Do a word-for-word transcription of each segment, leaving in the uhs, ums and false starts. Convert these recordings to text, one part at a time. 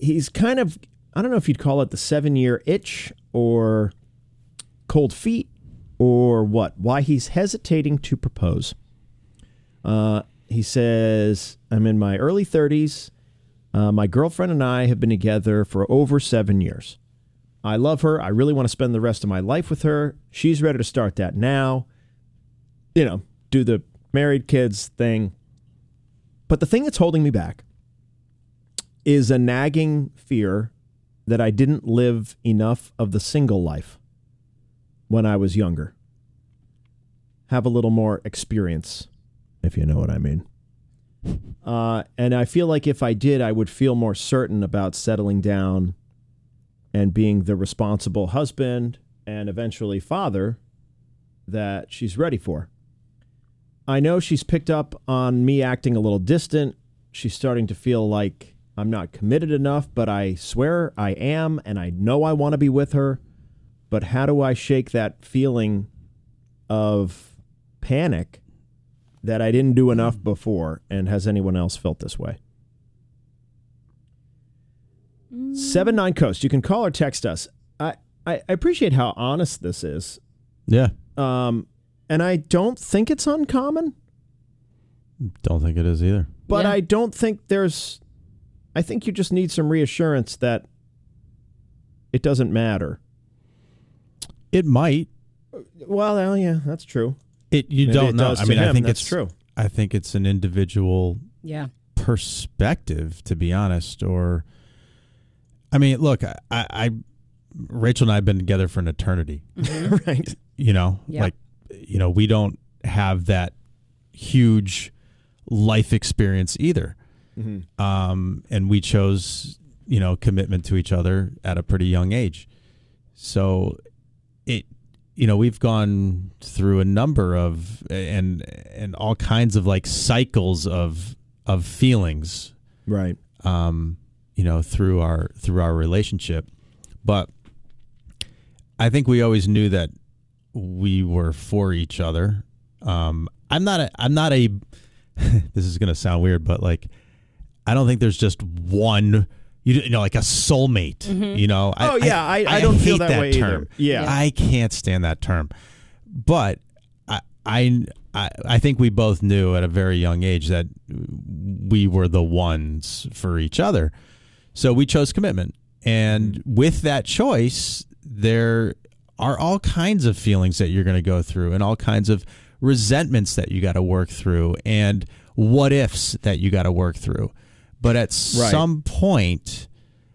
he's kind of, I don't know if you'd call it the seven-year itch or cold feet or what, why he's hesitating to propose. Uh, he says, I'm in my early thirties. Uh, my girlfriend and I have been together for over seven years. I love her. I really want to spend the rest of my life with her. She's ready to start that now. You know, do the married kids thing. But the thing that's holding me back is a nagging fear that I didn't live enough of the single life when I was younger. Have a little more experience, if you know what I mean. Uh, and I feel like if I did, I would feel more certain about settling down and being the responsible husband and eventually father that she's ready for. I know she's picked up on me acting a little distant. She's starting to feel like I'm not committed enough, but I swear I am, and I know I want to be with her. But how do I shake that feeling of panic that I didn't do enough before? And has anyone else felt this way? Mm. seven nine Coast. You can call or text us. I, I, I appreciate how honest this is. Yeah. Um, and I don't think it's uncommon. Don't think it is either. But Yeah. I don't think there's... I think you just need some reassurance that it doesn't matter. It might. Well, yeah, that's true. It you Maybe don't it know. does I to mean, I him. think That's it's true. I think it's an individual Yeah. perspective, to be honest. Or, I mean, look, I, I Rachel and I have been together for an eternity. Mm-hmm. Right. You know, Yeah. like, you know, we don't have that huge life experience either. Mm-hmm. Um, and we chose, you know, commitment to each other at a pretty young age. So it, you know, we've gone through a number of and and all kinds of like cycles of of feelings, Right. um, you know, through our through our relationship. But I think we always knew that we were for each other. Um, I'm not a I'm not a this is gonna sound weird, but like I don't think there's just one, you know, like a soulmate. Mm-hmm. You know. Oh yeah, I, I, I don't hate feel that, way term. either. Yeah. Yeah. I can't stand that term. But I, I I I think we both knew at a very young age that we were the ones for each other. So we chose commitment. And with that choice, there are all kinds of feelings that you're going to go through and all kinds of resentments that you got to work through and what ifs that you got to work through. But at Right. some point,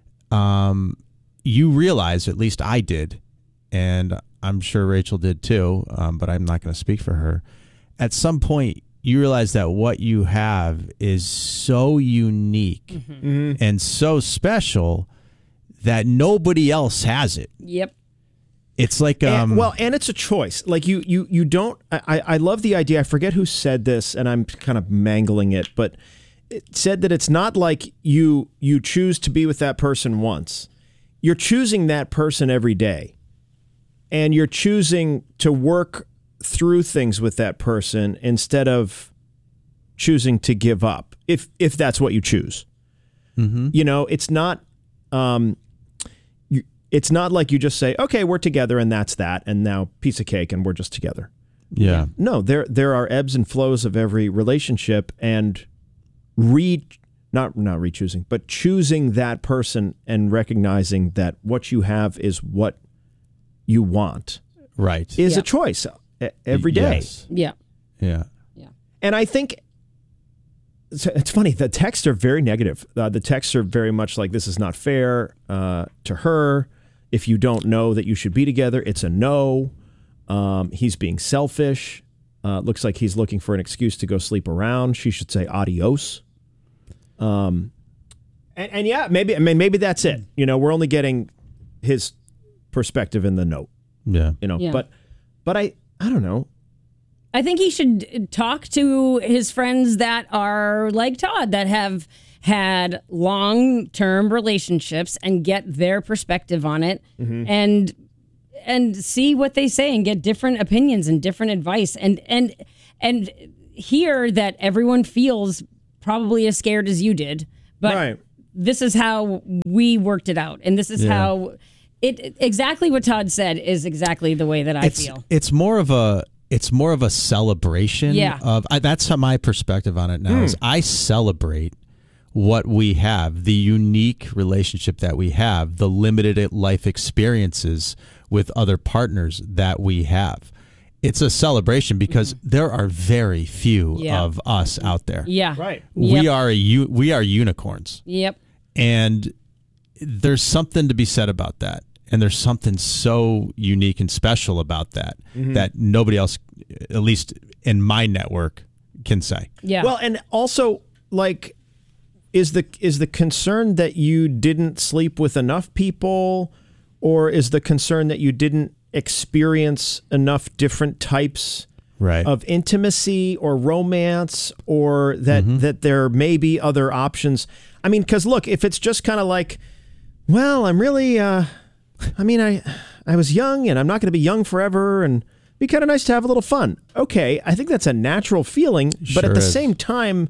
um, you realize, at least I did, and I'm sure Rachel did too, um, but I'm not going to speak for her. At some point, you realize that what you have is so unique Mm-hmm. and so special that nobody else has it. Yep. It's like, um, and, well, and it's a choice. Like you, you, you don't. I, I love the idea. I forget who said this, and I'm kind of mangling it, but it said that it's not like you you choose to be with that person once. You're choosing that person every day, and you're choosing to work through things with that person instead of choosing to give up. If if that's what you choose, mm-hmm. you know, it's not. Um, It's not like you just say, okay, we're together and that's that. And now piece of cake and we're just together. yeah. No, there there are ebbs and flows of every relationship, and re not not re-choosing, but choosing that person and recognizing that what you have is what you want Right. is Yeah. a choice e- every day. Yes. Yeah. Yeah. And I think it's, it's funny. The texts are very negative. Uh, the texts are very much like, this is not fair uh, to her. If you don't know that you should be together, it's a no. Um, he's being selfish. Uh, looks like he's looking for an excuse to go sleep around. She should say adios. Um, and, and yeah, maybe I mean maybe that's it. You know, we're only getting his perspective in the note. Yeah. You know, Yeah. but but I I don't know. I think he should talk to his friends that are like Todd, that have had long-term relationships, and get their perspective on it, Mm-hmm. and and see what they say and get different opinions and different advice, and and and hear that everyone feels probably as scared as you did, but Right. this is how we worked it out, and this is Yeah. how it exactly what Todd said is exactly the way that I it's, feel. It's more of a it's more of a celebration. Yeah. Of I, that's how my perspective on it now is. I celebrate what we have, the unique relationship that we have, the limited life experiences with other partners that we have. It's a celebration because there are very few Yeah. of us out there. Yeah. Right. We Yep. are a u- we are unicorns, Yep. and there's something to be said about that. And there's something so unique and special about that that nobody else, at least in my network, can say. Yeah. Well, and also, like, is the is the concern that you didn't sleep with enough people, or is the concern that you didn't experience enough different types Right. of intimacy or romance, or that that there may be other options? I mean, because look, if it's just kind of like, well, I'm really, uh, I mean, I I was young and I'm not going to be young forever, and it'd be kind of nice to have a little fun. Okay, I think that's a natural feeling, but at Sure the is. same time,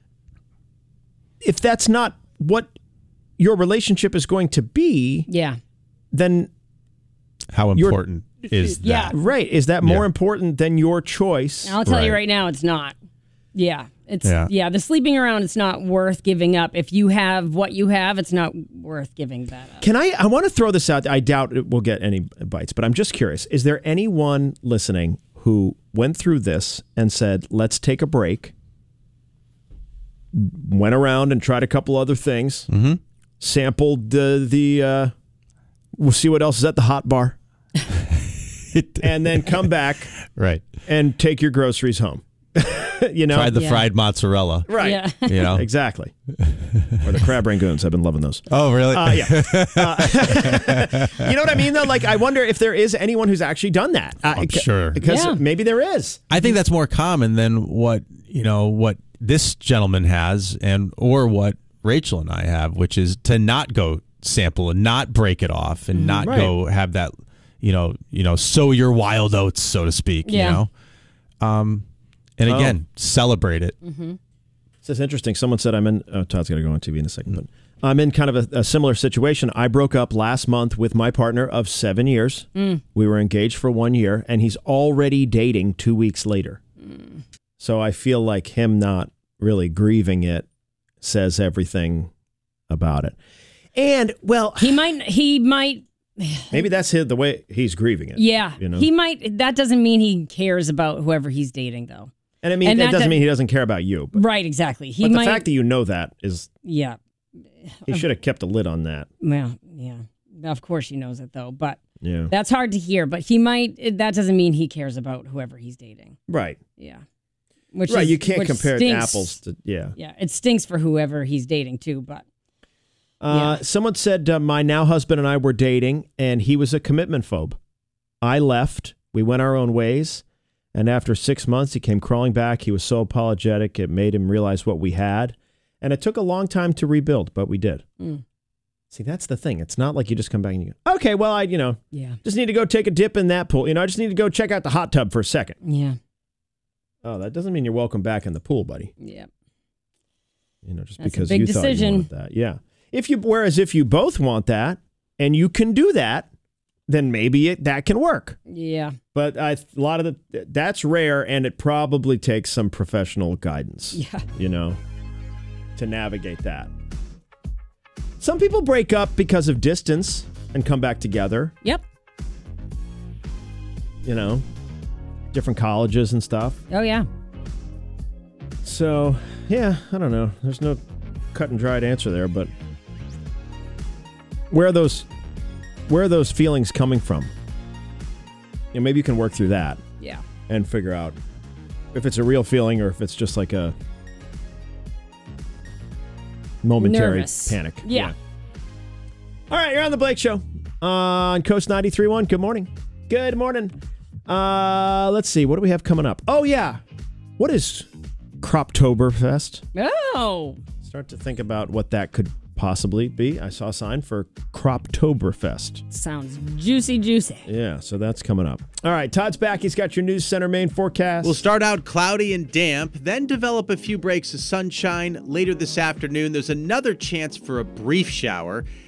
if that's not what your relationship is going to be, yeah. then How You're- important is that? Yeah. right, is that more Yeah. important than your choice? I'll tell you Right. right now, it's not. Yeah. It's Yeah. yeah. The sleeping around, it's not worth giving up. If you have what you have, it's not worth giving that up. Can I? I want to throw this out. I doubt it will get any bites, but I'm just curious. Is there anyone listening who went through this and said, "Let's take a break"? Went around and tried a couple other things. Mm-hmm. Sampled the the. Uh, we'll see what else is at the hot bar, and then come back Right. and take your groceries home. you know, Tried the Yeah. fried mozzarella. right? Yeah. You know. Exactly. Or the crab rangoons. I've been loving those. Oh, really? Uh, yeah. Uh, you know what I mean, though? Like, I wonder if there is anyone who's actually done that. Uh, I'm c- sure. Because Yeah. maybe there is. I think that's more common than what you know what this gentleman has, and or what Rachel and I have, which is to not go sample and not break it off and not Right. go have that, you know, you know, sow your wild oats, so to speak. Yeah. You know, um, and again, celebrate it. This is interesting. Someone said I'm in. Oh, Todd's going to go on T V in a second, but I'm in kind of a, a similar situation. I broke up last month with my partner of seven years. We were engaged for one year, and he's already dating two weeks later. So I feel like him not really grieving it says everything about it. And well, He might. He might. maybe that's his, the way he's grieving it. Yeah. You know? He might. That doesn't mean he cares about whoever he's dating, though. And I mean, And that that- doesn't that- mean he doesn't care about you. But, Right. Exactly. He but might. the fact that you know that is, yeah. he should have kept a lid on that. Well. Yeah. Of course he knows it though, but Yeah. that's hard to hear. But he might. That doesn't mean he cares about whoever he's dating. Right. Yeah. Which Right. is- You can't which compare stinks. apples to, yeah. Yeah. It stinks for whoever he's dating too, but. Uh, Someone said uh, my now husband and I were dating, and he was a commitment phobe. I left. We went our own ways. And after six months, he came crawling back. He was so apologetic. It made him realize what we had. And it took a long time to rebuild, but we did. Mm. See, that's the thing. It's not like you just come back and you go, okay, well, I, you know, Yeah. just need to go take a dip in that pool. You know, I just need to go check out the hot tub for a second. Yeah. Oh, that doesn't mean you're welcome back in the pool, buddy. Yeah. You know, just That's a because big you decision. thought you wanted that. Yeah. If you, whereas if you both want that and you can do that, then maybe it, that can work. Yeah. But I, a lot of the, that's rare, and it probably takes some professional guidance, Yeah. you know, to navigate that. Some people break up because of distance and come back together, Yep. you know, different colleges and stuff. Oh yeah. So, yeah, I don't know. There's no cut and dried answer there, but where are those where are those feelings coming from? You know, maybe you can work through that Yeah. and figure out if it's a real feeling or if it's just like a momentary Nervous. panic. Yeah. All right, you're on the Blake Show uh, on Coast ninety-three point one. Good morning. Good morning. Uh, let's see. What do we have coming up? Oh, yeah. What is Croptoberfest? Oh. Start to think about what that could possibly be. I saw a sign for Croptoberfest. Sounds juicy, juicy. Yeah, so that's coming up. All right, Todd's back. He's got your News Center Maine forecast. We'll start out cloudy and damp, then develop a few breaks of sunshine. Later this afternoon, there's another chance for a brief shower.